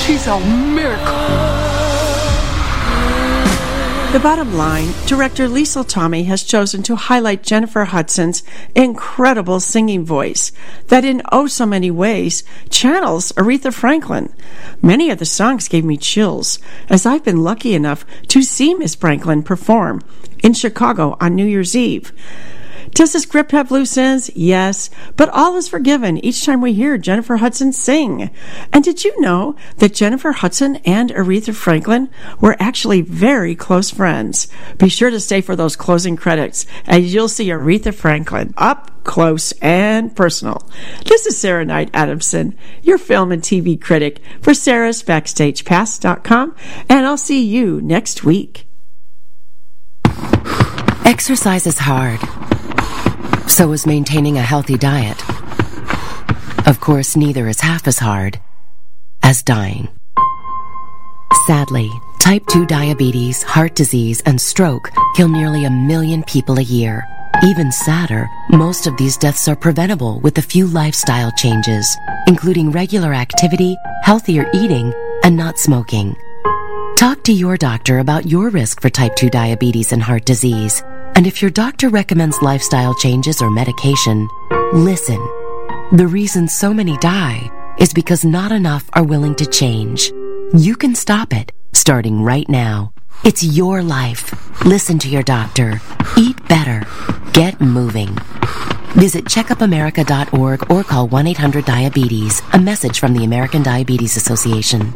She's a miracle. The bottom line, director Liesl Tommy has chosen to highlight Jennifer Hudson's incredible singing voice that in oh so many ways channels Aretha Franklin. Many of the songs gave me chills, as I've been lucky enough to see Miss Franklin perform in Chicago on New Year's Eve. Does the script have loose ends? Yes, but all is forgiven each time we hear Jennifer Hudson sing. And did you know that Jennifer Hudson and Aretha Franklin were actually very close friends? Be sure to stay for those closing credits, as you'll see Aretha Franklin up close and personal. This is Sarah Knight Adamson, your film and TV critic for Sarah's BackstagePass.com, and I'll see you next week. Exercise is hard. So is maintaining a healthy diet. Of course, neither is half as hard as dying. Sadly, type 2 diabetes, heart disease, and stroke kill nearly 1 million people a year. Even sadder, most of these deaths are preventable with a few lifestyle changes, including regular activity, healthier eating, and not smoking. Talk to your doctor about your risk for type 2 diabetes and heart disease. And if your doctor recommends lifestyle changes or medication, listen. The reason so many die is because not enough are willing to change. You can stop it, starting right now. It's your life. Listen to your doctor. Eat better. Get moving. Visit checkupamerica.org or call 1-800-DIABETES. A message from the American Diabetes Association.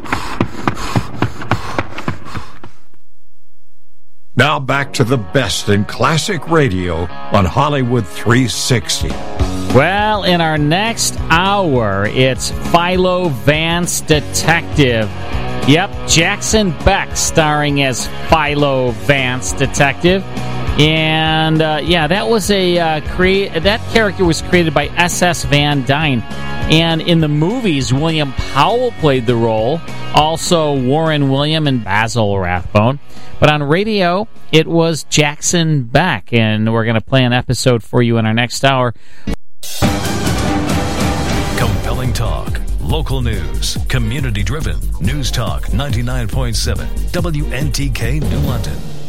Now back to the best in classic radio on Hollywood 360. Well, in our next hour, it's Philo Vance Detective. Yep, Jackson Beck starring as Philo Vance Detective. And, that was that character was created by S.S. Van Dyne. And in the movies, William Powell played the role. Also, Warren William and Basil Rathbone. But on radio, it was Jackson Beck. And we're going to play an episode for you in our next hour. Compelling talk, local news, community-driven. News Talk 99.7, WNTK New London.